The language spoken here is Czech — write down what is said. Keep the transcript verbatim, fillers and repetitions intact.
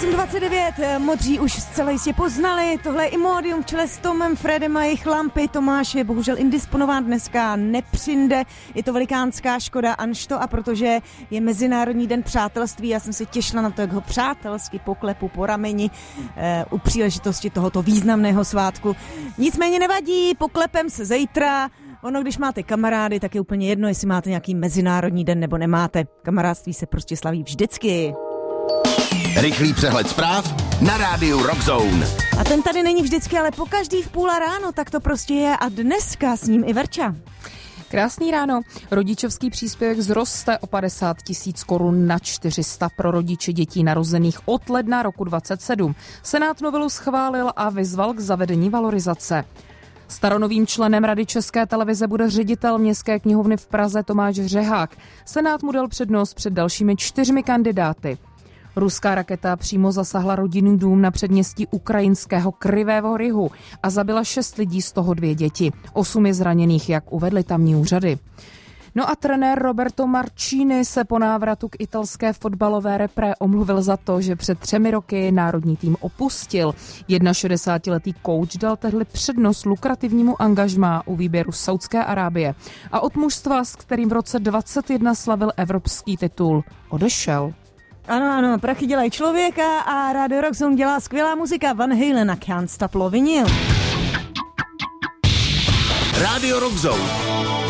osm dvacet devět, modří už zcela jistě poznali, tohle je Imodium v čele s Tomem Fredem a jejich lampy. Tomáš je bohužel indisponován dneska, nepřijde, je to velikánská škoda, anžto, a protože je Mezinárodní den přátelství, já jsem se těšila na to, jak ho přátelsky poklepu po rameni e, u příležitosti tohoto významného svátku. Nicméně nevadí, poklepem se zítra. Ono, když máte kamarády, tak je úplně jedno, jestli máte nějaký Mezinárodní den nebo nemáte. Kamarádství se prostě slaví vždycky. Rychlý přehled zpráv na rádiu Rockzone. A ten tady není vždycky, ale pokaždý v půl a ráno, tak to prostě je a dneska s ním i Verča. Krásný ráno. Rodičovský příspěvek zroste o padesát tisíc korun na čtyři sta pro rodiče dětí narozených od ledna roku dvacet sedm. Senát novelu schválil a vyzval k zavedení valorizace. Staronovým členem Rady České televize bude ředitel Městské knihovny v Praze Tomáš Řehák. Senát mu dal přednost před dalšími čtyřmi kandidáty. Ruská raketa přímo zasahla rodinný dům na předměstí ukrajinského Kryvého Rihu a zabila šest lidí, z toho dvě děti. Osm je zraněných, jak uvedly tamní úřady. No a trenér Roberto Marcini se po návratu k italské fotbalové repre omluvil za to, že před třemi roky národní tým opustil. šedesátiletý kouč dal tehdy přednost lukrativnímu angažmá u výběru Saudské Arábie a od mužstva, s kterým v roce dvacet jedna slavil evropský titul, odešel. Ano, ano, prachy dělají člověka a Radio Rockzone dělá skvělá muzika. Van Halen a Can't Stop Loving You. Radio Rockzone.